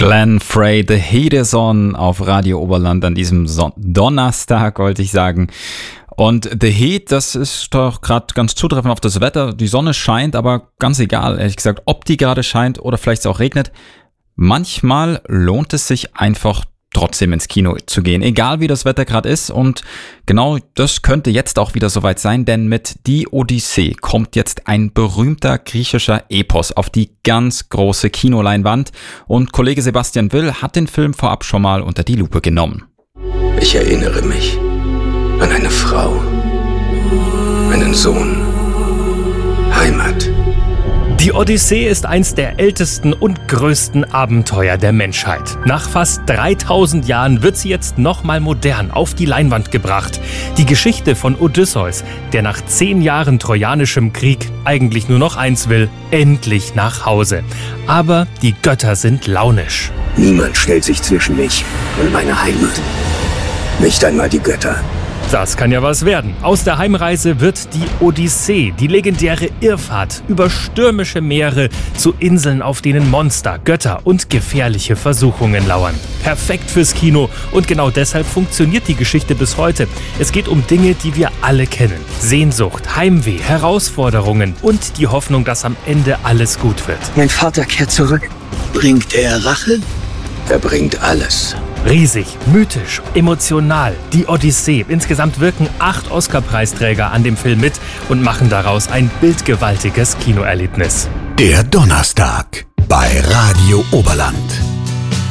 Glenn Frey, The Heat is On auf Radio Oberland an diesem Donnerstag, wollte ich sagen. Und The Heat, das ist doch gerade ganz zutreffend auf das Wetter. Die Sonne scheint, aber ganz egal, ehrlich gesagt, ob die gerade scheint oder vielleicht es auch regnet. Manchmal lohnt es sich einfach trotzdem ins Kino zu gehen, egal wie das Wetter gerade ist. Und genau das könnte jetzt auch wieder soweit sein, denn mit Die Odyssee kommt jetzt ein berühmter griechischer Epos auf die ganz große Kinoleinwand. Und Kollege Sebastian Will hat den Film vorab schon mal unter die Lupe genommen. Ich erinnere mich an eine Frau, einen Sohn, Heimat. Die Odyssee ist eins der ältesten und größten Abenteuer der Menschheit. Nach fast 3000 Jahren wird sie jetzt nochmal modern auf die Leinwand gebracht. Die Geschichte von Odysseus, der nach 10 Jahren trojanischem Krieg eigentlich nur noch eins will: endlich nach Hause. Aber die Götter sind launisch. Niemand stellt sich zwischen mich und meine Heimat. Nicht einmal die Götter. Das kann ja was werden. Aus der Heimreise wird die Odyssee, die legendäre Irrfahrt über stürmische Meere zu Inseln, auf denen Monster, Götter und gefährliche Versuchungen lauern. Perfekt fürs Kino, und genau deshalb funktioniert die Geschichte bis heute. Es geht um Dinge, die wir alle kennen. Sehnsucht, Heimweh, Herausforderungen und die Hoffnung, dass am Ende alles gut wird. Mein Vater kehrt zurück. Bringt er Rache? Er bringt alles. Riesig, mythisch, emotional. Die Odyssee. Insgesamt wirken 8 Oscar-Preisträger an dem Film mit und machen daraus ein bildgewaltiges Kinoerlebnis. Der Donnerstag bei Radio Oberland.